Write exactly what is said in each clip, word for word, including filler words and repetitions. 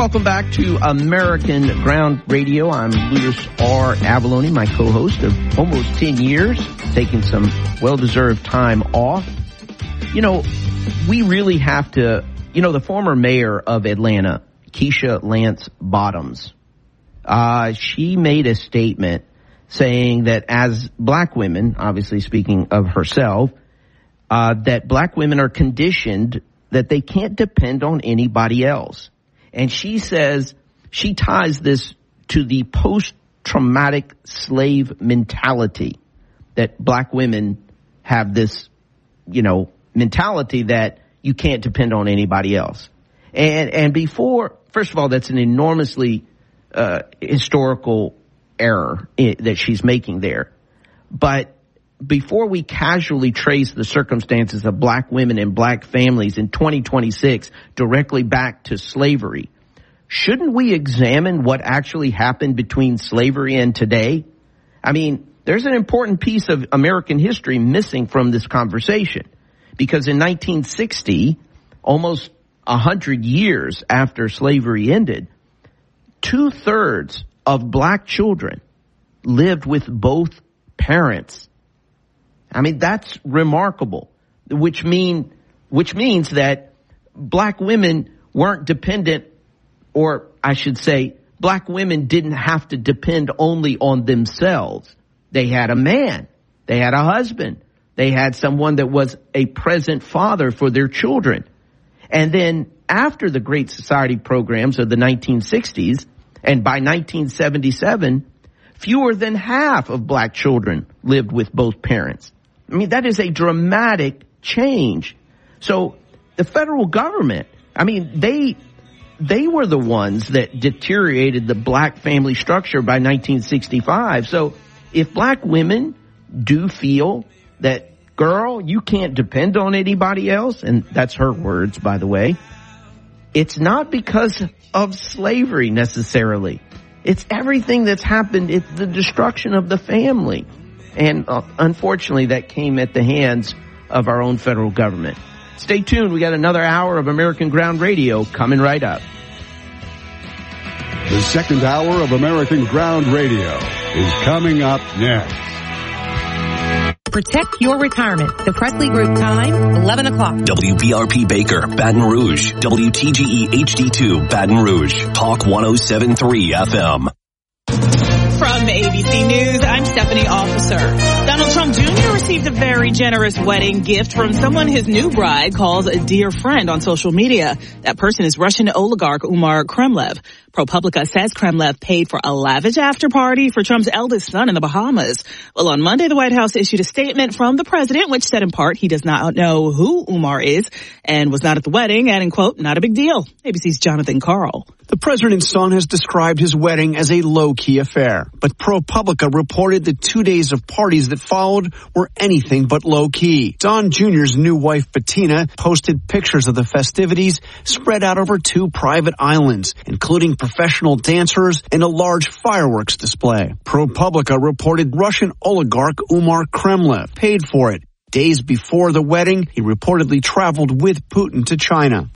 Welcome back to American Ground Radio. I'm Louis R. Avalone, my co-host of almost ten years, taking some well-deserved time off. You know, we really have to, you know, the former mayor of Atlanta, Keisha Lance Bottoms, uh, she made a statement saying that as black women, obviously speaking of herself, uh, that black women are conditioned that they can't depend on anybody else. And she says she ties this to the post-traumatic slave mentality, that black women have this, you know, mentality that you can't depend on anybody else. And, and before, first of all, that's an enormously uh, historical error that she's making there. But before we casually trace the circumstances of black women and black families in twenty twenty-six directly back to slavery, shouldn't we examine what actually happened between slavery and today? I mean, there's an important piece of American history missing from this conversation, because in nineteen sixty, almost a hundred years after slavery ended, two-thirds of black children lived with both parents. I mean, that's remarkable, which mean, which means that black women weren't dependent, or I should say, black women didn't have to depend only on themselves. They had a man. They had a husband. They had someone that was a present father for their children. And then after the Great Society programs of the nineteen sixties, and by nineteen seventy-seven, fewer than half of black children lived with both parents. I mean, that is a dramatic change. So the federal government, I mean, they they were the ones that deteriorated the black family structure by nineteen sixty-five. So if black women do feel that, girl, you can't depend on anybody else, and that's her words, by the way, it's not because of slavery necessarily. It's everything that's happened. It's the destruction of the family. And uh, unfortunately, that came at the hands of our own federal government. Stay tuned. We got another hour of American Ground Radio coming right up. The second hour of American Ground Radio is coming up next. Protect your retirement. The Presley Group time, eleven o'clock. W B R P Baker, Baton Rouge. W T G E H D two, Baton Rouge. Talk one oh seven point three F M. From A B C News, I'm Stephanie Officer. Donald Trump Junior received a very generous wedding gift from someone his new bride calls a dear friend on social media. That person is Russian oligarch Umar Kremlev. ProPublica says Kremlev paid for a lavish after party for Trump's eldest son in the Bahamas. Well, on Monday, the White House issued a statement from the president, which said in part he does not know who Umar is and was not at the wedding, adding, quote, not a big deal. A B C's Jonathan Karl. The president's son has described his wedding as a low-key affair, but ProPublica reported the two days of parties that followed were anything but low-key. Don Junior's new wife, Bettina, posted pictures of the festivities spread out over two private islands, including professional dancers and a large fireworks display. ProPublica reported Russian oligarch Umar Kremlev paid for it. Days before the wedding, he reportedly traveled with Putin to China.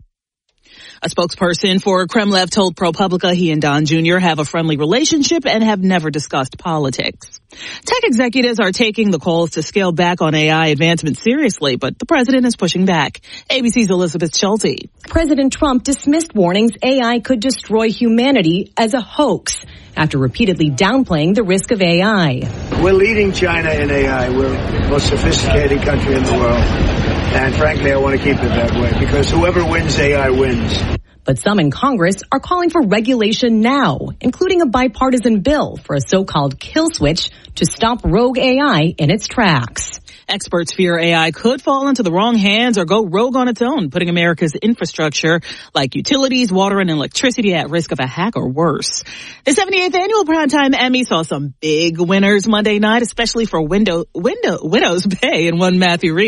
A spokesperson for Kremlev told ProPublica he and Don Junior have a friendly relationship and have never discussed politics. Tech executives are taking the calls to scale back on A I advancement seriously, but the president is pushing back. A B C's Elizabeth Schulte. President Trump dismissed warnings A I could destroy humanity as a hoax after repeatedly downplaying the risk of A I. We're leading China in A I. We're the most sophisticated country in the world. And frankly, I want to keep it that way because whoever wins A I wins. But some in Congress are calling for regulation now, including a bipartisan bill for a so-called kill switch to stop rogue A I in its tracks. Experts fear A I could fall into the wrong hands or go rogue on its own, putting America's infrastructure like utilities, water, and electricity at risk of a hack or worse. The seventy-eighth Annual Primetime Emmy saw some big winners Monday night, especially for Window, Window, Widow's Bay, and one Matthew Reed.